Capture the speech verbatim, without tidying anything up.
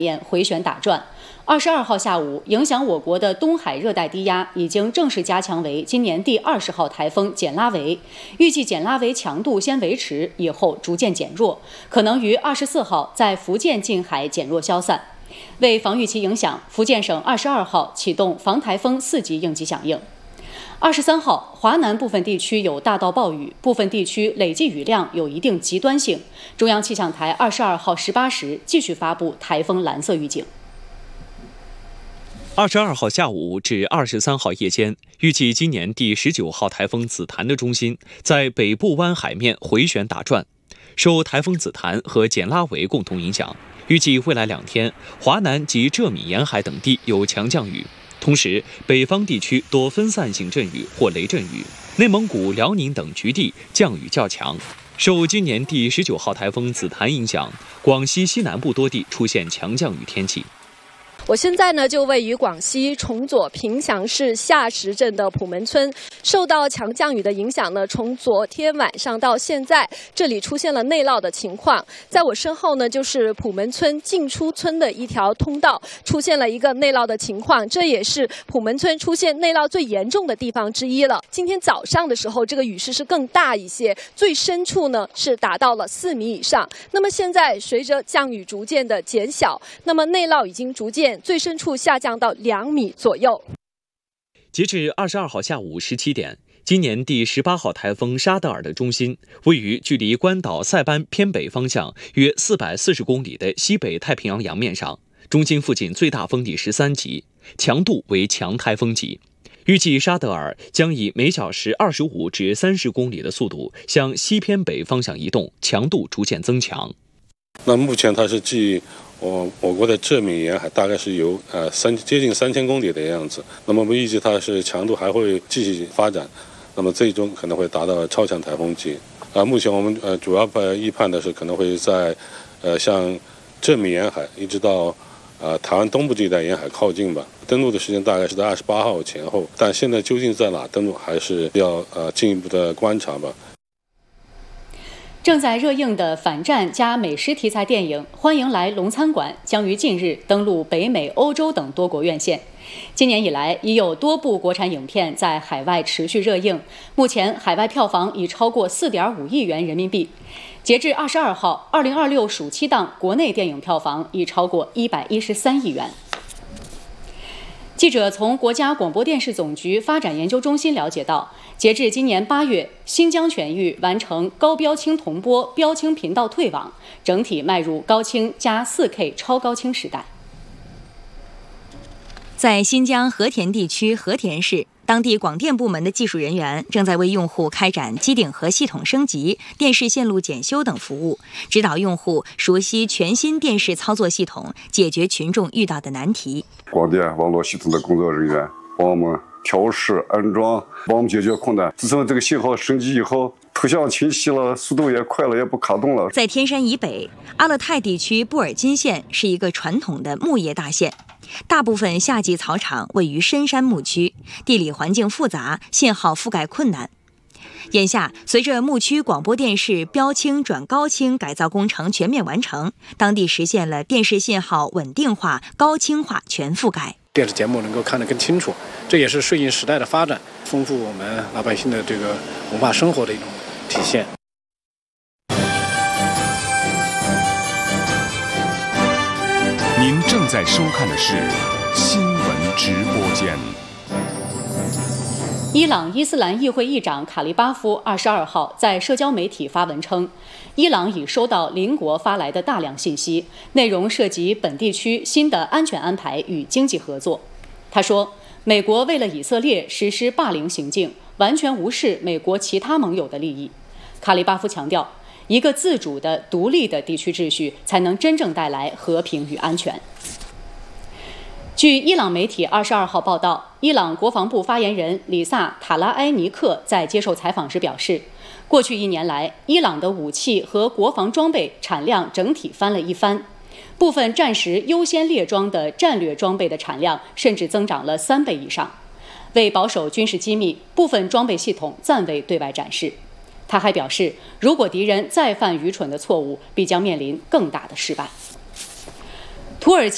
回旋打转。二十二号下午，影响我国的东海热带低压已经正式加强为今年第二十号台风简拉维，预计简拉维强度先维持，以后逐渐减弱，可能于二十四号在福建近海减弱消散。为防御其影响，福建省二十二号启动防台风四级应急响应。二十三号，华南部分地区有大到暴雨，部分地区累计雨量有一定极端性。中央气象台二十二号十八时继续发布台风蓝色预警。 二十二号下午至二十三号夜间，预计今年第十九号台风紫檀的中心在北部湾海面回旋打转，受台风紫檀和简拉维共同影响，预计未来两天，华南及浙闽沿海等地有强降雨。同时，北方地区多分散性阵雨或雷阵雨，内蒙古、辽宁等局地降雨较强。受今年第十九号台风紫檀影响，广西西南部多地出现强降雨天气。 我现在呢就位于广西崇左平祥市下石镇的普门村，受到强降雨的影响呢，从昨天晚上到现在，这里出现了内涝的情况。在我身后呢，就是普门村进出村的一条通道，出现了一个内涝的情况，这也是普门村出现内涝最严重的地方之一了。今天早上的时候，这个雨势是更大一些，最深处呢是达到了四米以上。那么现在随着降雨逐渐的减小，那么内涝已经逐渐最深处下降到两米左右。 截至二十二号下午十七点，今年第十八号台风沙德尔的中心位于距离关岛塞班偏北方向约四百四十公里的西北太平洋洋面上，中心附近最大风力十三级，强度为强台风级。预计沙德尔将以每小时二十五至三十公里的速度向西偏北方向移动，强度逐渐增强。 那目前它是继我我国的浙闽沿海大概是有呃三接近三千公里的样子，那么我们预计它是强度还会继续发展，那么最终可能会达到超强台风级。啊，目前我们呃主要预判的是可能会在呃像浙闽沿海一直到呃台湾东部这一带沿海靠近吧。登陆的时间大概是在二十八号前后，但现在究竟在哪登陆还是要呃进一步的观察吧。 正在热映的反战加美食题材电影《欢迎来龙餐馆》将于近日登陆北美、欧洲等多国院线。今年以来，已有多部国产影片在海外持续热映，目前海外票房已超过 四点五亿元人民币。截至二十二号，二零二六暑期档国内电影票房已超过一百一十三亿元。记者从国家广播电视总局发展研究中心了解到，截至今年八月，新疆全域完成高标清同播标清频道退网，整体迈入高清加 四K 超高清时代。 在新疆和田地区和田市，当地广电部门的技术人员正在为用户开展机顶盒系统升级、电视线路检修等服务，指导用户熟悉全新电视操作系统，解决群众遇到的难题。 广电网络系统的工作人员帮我们调试、安装，帮我们解决困难。自从这个信号升级以后，图像清晰了，速度也快了，也不卡顿了。 在天山以北，阿勒泰地区布尔津县是一个传统的牧业大县。大部分夏季草场位于深山牧区，地理环境复杂，信号覆盖困难。眼下，随着牧区广播电视标清转高清改造工程全面完成，当地实现了电视信号稳定化、高清化全覆盖。 电视节目能够看得更清楚，这也是顺应时代的发展，丰富我们老百姓的这个文化生活的一种体现。 您正在收看的是新闻直播间。 伊朗伊斯兰议会议长卡利巴夫二十二号在社交媒体发文称，伊朗已收到邻国发来的大量信息，内容涉及本地区新的安全安排与经济合作。他说，美国为了以色列实施霸凌行径，完全无视美国其他盟友的利益。卡利巴夫强调，一个自主的、独立的地区秩序才能真正带来和平与安全。据伊朗媒体二十二号报道，伊朗国防部发言人里萨·塔拉埃尼克在接受采访时表示，过去一年来，伊朗的武器和国防装备产量整体翻了一番，部分战时优先列装的战略装备的产量甚至增长了三倍以上。为保守军事机密，部分装备系统暂未对外展示。他还表示，如果敌人再犯愚蠢的错误，必将面临更大的失败。土耳其